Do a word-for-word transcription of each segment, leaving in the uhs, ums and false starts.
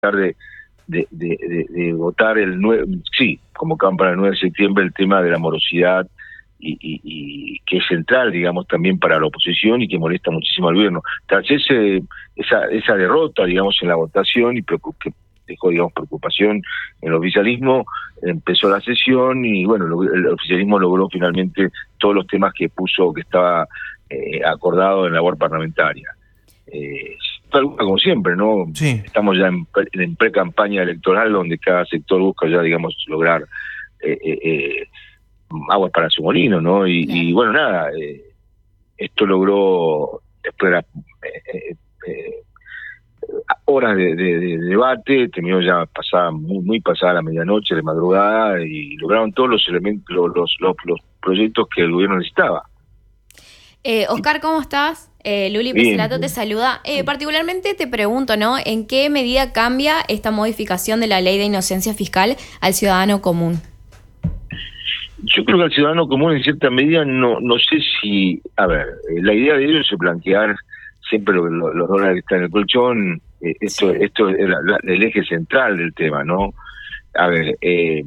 de, de, de, de, de votar el nueve, sí, convocaban para el nueve de septiembre el tema de la morosidad y, y, y que es central, digamos, también para la oposición y que molesta muchísimo al gobierno. Tras ese, esa, esa derrota, digamos, en la votación y que dejó, digamos, preocupación en el oficialismo, empezó la sesión y, bueno, el oficialismo logró finalmente todos los temas que puso, que estaba eh, acordado en la labor parlamentaria. Eh, como siempre, ¿no? Sí. Estamos ya en, en pre-campaña electoral donde cada sector busca ya, digamos, lograr eh, eh, eh, aguas para su molino, ¿no? Y, claro. y bueno, nada, eh, esto logró, después de la, eh, eh, horas de, de, de debate, terminó ya pasada, muy, muy pasada la medianoche, de madrugada, y lograron todos los elementos, los, los, los, los proyectos que el gobierno necesitaba. Eh, Oscar, ¿cómo estás? Eh, Luli Pescelato te saluda. Eh, particularmente te pregunto, ¿no? ¿En qué medida cambia esta modificación de la ley de inocencia fiscal al ciudadano común? Yo creo que al ciudadano común en cierta medida no no sé si... A ver, la idea de ellos es blanquear siempre los lo, lo dólares que están en el colchón. Eh, esto, sí. esto es la, la, el eje central del tema, ¿no? A ver, eh,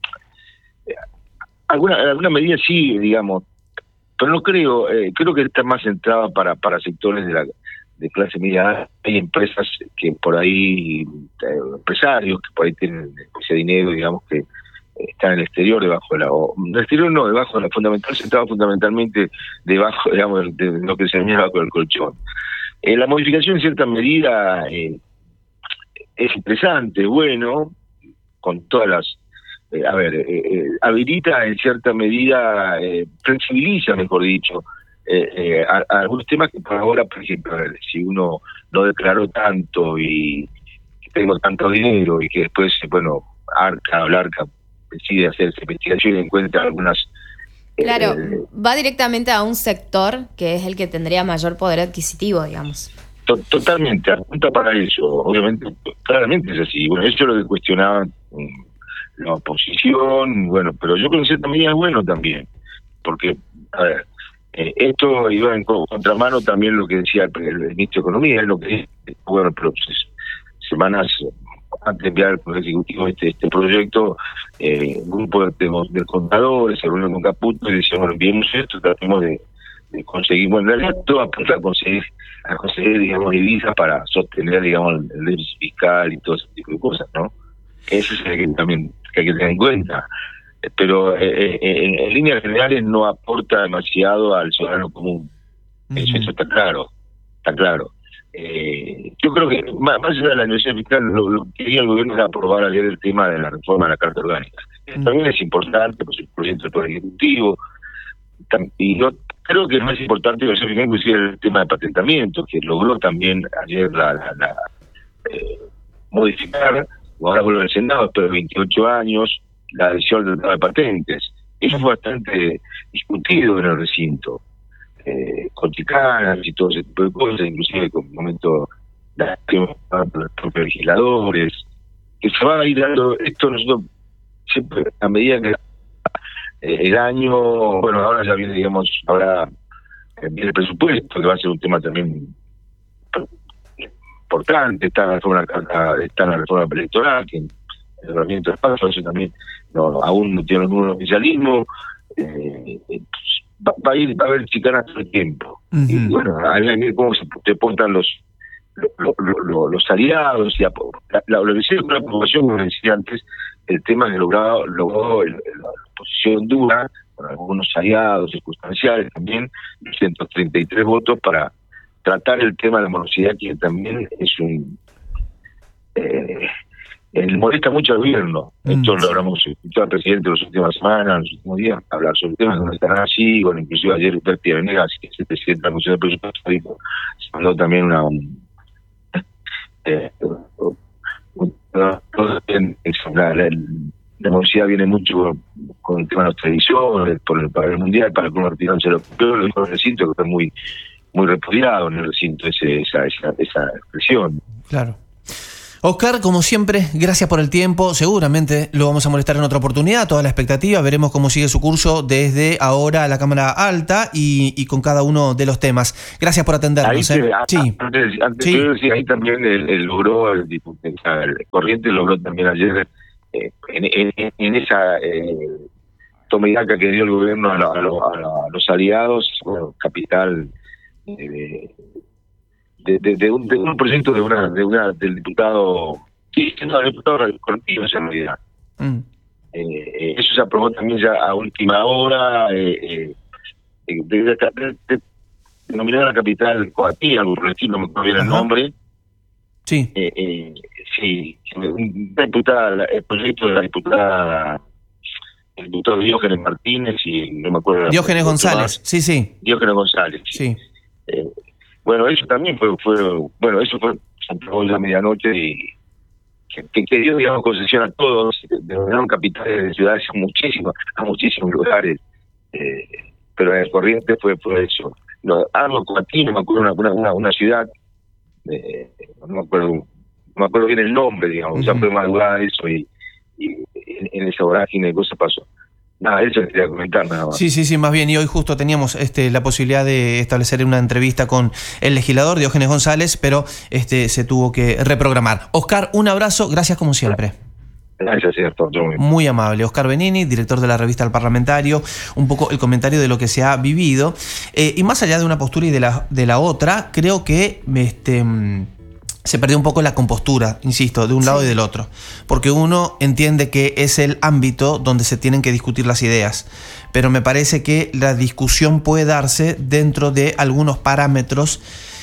alguna, alguna medida sí, digamos, pero no creo, eh, creo que está más centrada para, para sectores de la de clase media. Hay empresas que por ahí, eh, empresarios que por ahí tienen ese dinero, digamos, que están en el exterior, debajo de la... O, en el exterior no, debajo de la fundamental, centrado fundamentalmente debajo, digamos, de, de lo que se llama debajo del colchón. Eh, la modificación en cierta medida eh, es interesante, bueno, con todas las... Eh, a ver, eh, eh, habilita en cierta medida, eh, flexibiliza, mejor dicho, eh, eh, a, a algunos temas que por ahora, por ejemplo, a ver, si uno no declaró tanto y tengo tanto dinero y que después, bueno, arca o larca decide hacerse investigación y encuentra algunas... Claro, eh, va directamente a un sector que es el que tendría mayor poder adquisitivo, digamos. To- totalmente, apunta para eso, obviamente, claramente es así. Bueno, eso es lo que cuestionaba um, la oposición, bueno, pero yo creo que en cierta medida es bueno también, porque, a ver, eh, esto iba en contramano también lo que decía el, el ministro de Economía, es lo que es, bueno, pero pues, semanas antes de enviar al Poder Ejecutivo este, este proyecto, eh, un grupo de, de, de contadores se reunió con Caputo y decían, bueno, enviemos esto, tratemos de, de conseguir, bueno, en realidad todo apunta a conseguir, a conseguir, digamos, divisas para sostener, digamos, el, el déficit fiscal y todo ese tipo de cosas, ¿no? Eso es el que también que hay que tener en cuenta. Pero eh, eh, en, en líneas generales no aporta demasiado al ciudadano común. Uh-huh. Eso, eso está claro, está claro. Eh, yo creo que más, más allá de la negociación fiscal, lo, lo que quería el gobierno era aprobar ayer el tema de la reforma de la Carta Orgánica. Uh-huh. También es importante, pues el proyecto del Poder Ejecutivo, y yo creo que es más importante la fiscal, inclusive el tema de patentamiento, que logró también ayer la, la, la eh, modificar, ahora vuelve al Senado después de veintiocho años, la adhesión del tema de patentes. Eso fue bastante discutido en el recinto. Eh, con chicanas y todo ese tipo de cosas, inclusive con un momento de acción por los propios legisladores, que se va a ir dando esto nosotros siempre a medida que eh, el año, bueno, ahora ya viene, digamos, ahora eh, viene el presupuesto, que va a ser un tema también importante, está la reforma, está la reforma electoral, que el herramienta de espacio, eso también no, aún no tiene ningún oficialismo, eh, eh, Va, va a ir, va a haber chicanas todo el tiempo. Uh-huh. Y bueno, a ver cómo se te portan los los, los, los aliados. Y la, la, lo que decía con la aprobación, como decía antes, el tema que logrado, logró el, la oposición dura, con algunos aliados circunstanciales también, ciento treinta y tres votos para tratar el tema de la morosidad, que también es un... Eh, Eh, molesta mucho al gobierno. Mm. Esto lo hablamos escuchado al presidente en las últimas semanas, en los últimos días, hablar sobre temas que no están así. Bueno, inclusive ayer Berti Venegas, que es el presidente de la Comisión de Presupuestos, dijo, se mandó también una... Un, eh, un, un, la, la, la morosidad viene mucho con el tema de los televisores, por el, para el Mundial, para el Comercio, se lo peor lo dijo en el recinto, que fue muy muy repudiado en el recinto ese, esa, esa, esa expresión. Claro. Oscar, como siempre, gracias por el tiempo. Seguramente lo vamos a molestar en otra oportunidad, toda la expectativa. Veremos cómo sigue su curso desde ahora a la Cámara Alta y, y con cada uno de los temas. Gracias por atendernos. Ahí, ¿eh? a, sí. Antes, antes sí. yo decía, ahí también el, el logró, el, el Corrientes logró también ayer eh, en, en, en esa eh, toma y daca que dio el gobierno a, lo, a, lo, a, lo, a los aliados, bueno, capital eh, de, de, de, un, de un proyecto de una de una del diputado sí no del diputado colectivo en realidad mm. eh, eso se aprobó también ya a última hora eh, eh, de, de, de, de denominar a la capital Coatí, algo por el estilo, no me acuerdo bien el nombre. Sí eh, eh, sí un diputada, el proyecto de la diputada el diputado Diógenes Martínez y no me acuerdo Diógenes González, sí sí Diógenes González sí eh, bueno, eso también fue, fue bueno, eso fue, se entregó ya a medianoche y que, que, que dio, digamos, concesión a todos, denominaron capitales de ciudades a muchísimos, a muchísimos lugares, eh, pero en el Corrientes fue, fue eso. No, algo Coatí, no me acuerdo, una, una, una ciudad, eh, no me acuerdo, no me acuerdo bien el nombre, digamos, uh-huh. ya fue madurada eso y, y en, en esa vorágine de cosas pasó. Nada, eso quería comentar nada más. Sí, sí, sí, más bien, y hoy justo teníamos este la posibilidad de establecer una entrevista con el legislador Diógenes González, pero este se tuvo que reprogramar. Oscar, un abrazo, gracias como siempre. Gracias, cierto. Muy amable. Oscar Benini, director de la revista El Parlamentario, un poco el comentario de lo que se ha vivido. Eh, y más allá de una postura y de la, de la otra, creo que este... se perdió un poco la compostura, insisto, de un lado sí. y del otro. Porque uno entiende que es el ámbito donde se tienen que discutir las ideas. Pero me parece que la discusión puede darse dentro de algunos parámetros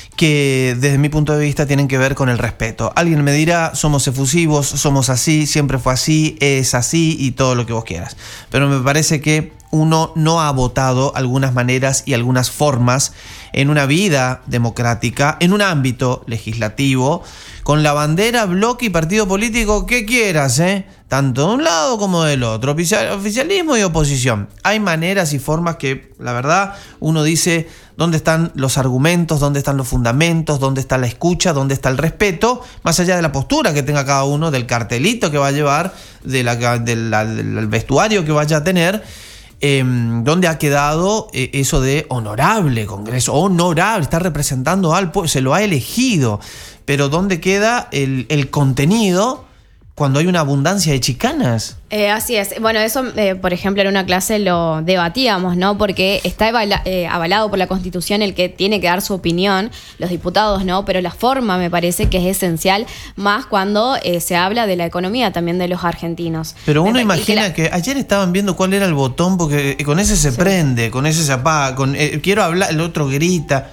que desde mi punto de vista tienen que ver con el respeto. Alguien me dirá, somos efusivos, somos así, siempre fue así, es así y todo lo que vos quieras. Pero me parece que uno no ha votado algunas maneras y algunas formas en una vida democrática, en un ámbito legislativo, con la bandera, bloque y partido político que quieras, ¿eh? Tanto de un lado como del otro, oficialismo y oposición. Hay maneras y formas que, la verdad, uno dice dónde están los argumentos, dónde están los fundamentos, dónde está la escucha, dónde está el respeto, más allá de la postura que tenga cada uno, del cartelito que va a llevar, de la, de la, del vestuario que vaya a tener. Eh, ¿Dónde ha quedado eh, eso de honorable Congreso? Honorable, está representando al pueblo, se lo ha elegido. Pero ¿dónde queda el, el contenido cuando hay una abundancia de chicanas? Eh, así es. Bueno, eso, eh, por ejemplo, en una clase lo debatíamos, ¿no? Porque está avala, eh, avalado por la Constitución el que tiene que dar su opinión, los diputados, ¿no? Pero la forma me parece que es esencial, más cuando eh, se habla de la economía también de los argentinos. Pero uno me, imagina que, la... que ayer estaban viendo cuál era el botón, porque con ese se sí. prende, con ese se apaga, con eh, quiero hablar, el otro grita.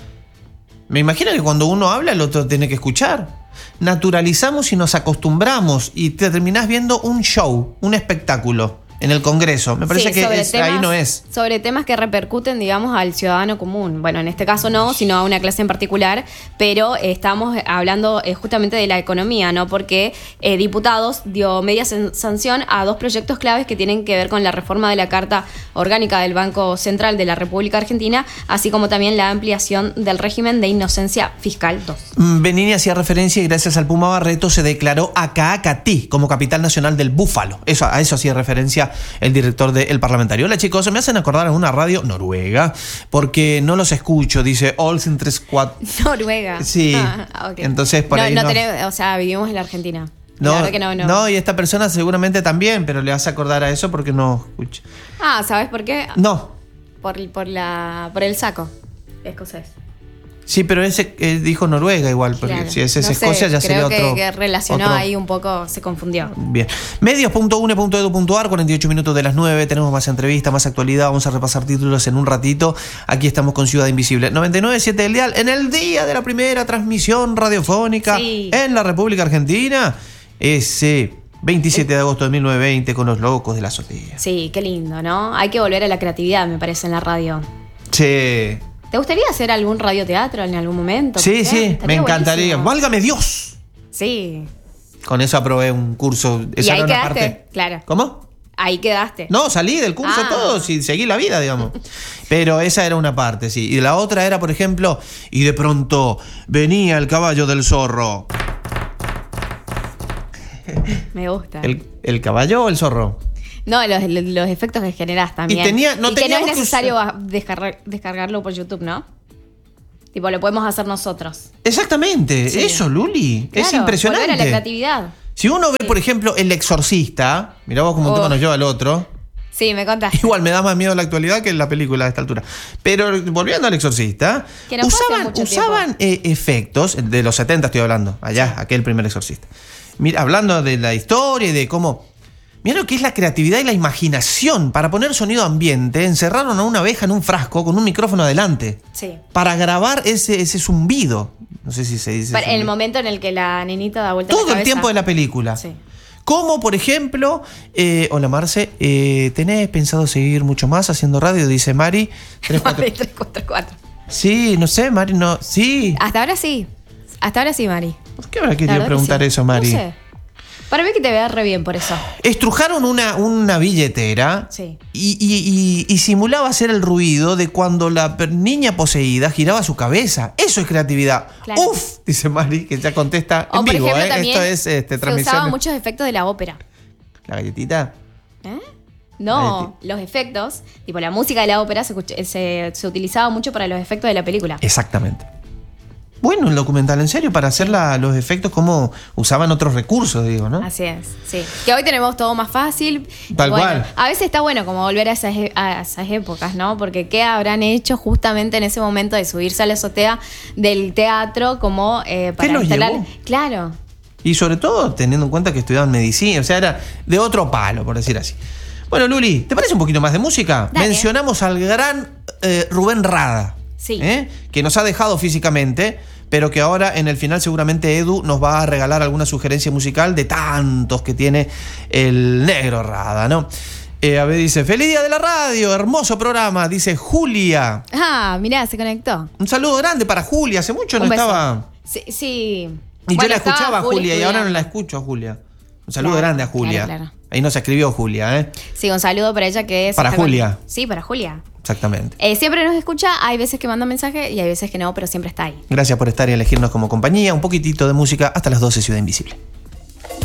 Me imagino que cuando uno habla, el otro tiene que escuchar. Naturalizamos y nos acostumbramos y te terminás viendo un show, un espectáculo en el Congreso. Me parece sí, que es, temas, ahí no es. Sobre temas que repercuten, digamos, al ciudadano común. Bueno, en este caso no, sino a una clase en particular, pero eh, estamos hablando eh, justamente de la economía, ¿no? Porque eh, diputados dio media sanción a dos proyectos claves que tienen que ver con la reforma de la Carta Orgánica del Banco Central de la República Argentina, así como también la ampliación del régimen de inocencia fiscal dos. Benini hacía referencia y gracias al Puma Barreto se declaró a Caacatí como capital nacional del búfalo. Eso, a eso hacía referencia el director del Parlamentario. Hola chicos, me hacen acordar a una radio noruega porque no los escucho, dice Olsen tres cuatro. Noruega. Sí. Ah, okay. Entonces por no, ahí no, no tenemos, o sea, vivimos en la Argentina. No, la verdad que no, no. No, y esta persona seguramente también, pero le hace acordar a eso porque no escucha. Ah, ¿sabes por qué? No. Por, por la por el saco escocés. Sí, pero ese eh, dijo Noruega igual, porque claro. si ese es no Escocia sé, ya sería otro. Creo que relacionó otro. ahí un poco, se confundió. Bien. medios punto une punto edu punto ar, cuarenta y ocho minutos de las nueve, tenemos más entrevistas, más actualidad, vamos a repasar títulos en un ratito. Aquí estamos con Ciudad Invisible. noventa y nueve punto siete del dial, en el día de la primera transmisión radiofónica sí. en la República Argentina. Ese veintisiete de agosto de mil novecientos veinte con los locos de la azotea. Sí, qué lindo, ¿no? Hay que volver a la creatividad, me parece, en la radio. Sí. ¿Te gustaría hacer algún radioteatro en algún momento? Sí, sí, Estaría me encantaría. Buenísimo. ¡Válgame Dios! Sí. Con eso aprobé un curso. Esa y ahí era quedaste, una parte. Claro. ¿Cómo? Ahí quedaste. No, salí del curso ah. todo, sí, seguí la vida, digamos. Pero esa era una parte, sí. Y la otra era, por ejemplo, y de pronto venía el caballo del zorro. Me gusta. ¿El, el caballo o el zorro? No, los, los efectos que generás también. Y, tenía, no y que no es teníamos necesario que usar- descargar, descargarlo por YouTube, ¿no? Tipo, lo podemos hacer nosotros. Exactamente, Sí. eso, Luli. es Claro, impresionante. volver a la creatividad. Si uno ve, por ejemplo, El Exorcista, mirá vos cómo un Oh. tema nos lleva al otro. Sí, me contaste. Igual me da más miedo la actualidad que la película a esta altura. Pero volviendo al Exorcista, Que no fue hace usaban, mucho usaban eh, efectos, de los setenta estoy hablando, allá, aquel primer Exorcista. Mira, hablando de la historia y de cómo... Mira lo que es la creatividad y la imaginación. Para poner sonido ambiente, encerraron a una abeja en un frasco con un micrófono adelante. Sí. Para grabar ese, ese zumbido. No sé si se dice. Para- en el zumbido. momento en el que la nenita da vuelta la Todo el cabeza. tiempo de la película. Sí. Como, por ejemplo, eh, hola Marce, eh, ¿tenés pensado seguir mucho más haciendo radio? Dice Mari. tres, cuatro. tres, cuatro, cuatro. Sí, no sé, Mari, no. Sí. Hasta ahora sí. Hasta ahora sí, Mari. ¿Por qué habrá La querido verdad que preguntar sí. eso, Mari? No sé. Para mí que te vea re bien por eso. Estrujaron una, una billetera Sí. y, y- y- y simulaba hacer el ruido de cuando la per- niña poseída giraba su cabeza. Eso es creatividad. Claro. Uf, dice Mari, que ya contesta O en por vivo. ejemplo ¿eh? también Esto es este, se transmisión. usaban muchos efectos de la ópera. La galletita. ¿Eh? No, los efectos, tipo la música de la ópera se, escuch- se, se utilizaba mucho para los efectos de la película. Exactamente. Bueno, el documental, en serio, para hacer la- los efectos, como usaban otros recursos, digo, ¿no? Así es, sí. Que hoy tenemos todo más fácil. Tal Bueno, cual. A veces está bueno como volver a esas, e- a esas épocas, ¿no? Porque ¿qué habrán hecho justamente en ese momento de subirse a la azotea del teatro como eh, para los instalar? llevó? Claro. Y sobre todo teniendo en cuenta que estudiaban medicina, o sea, era de otro palo, por decir así. Bueno, Luli, ¿te parece un poquito más de música? Dale. Mencionamos al gran eh, Rubén Rada, Sí. ¿eh? Que nos ha dejado físicamente, pero que ahora en el final seguramente Edu nos va a regalar alguna sugerencia musical de tantos que tiene el negro Rada, ¿no? Eh, a ver, dice, feliz día de la radio, hermoso programa, dice Julia. Ah, mirá, se conectó. Un saludo grande para Julia, hace mucho no Un beso. estaba... Sí. sí. Y Bueno, yo la estaba escuchaba a Juli Julia y ahora no estudiando. la escucho a Julia. Un saludo Claro, grande a Julia. claro, claro. Ahí nos escribió Julia, ¿eh? Sí, un saludo para ella que es... Para está con- Julia. Sí, para Julia. Exactamente. Eh, siempre nos escucha, hay veces que manda mensaje y hay veces que no, pero siempre está ahí. Gracias por estar y elegirnos como compañía. Un poquitito de música hasta las doce, Ciudad Invisible.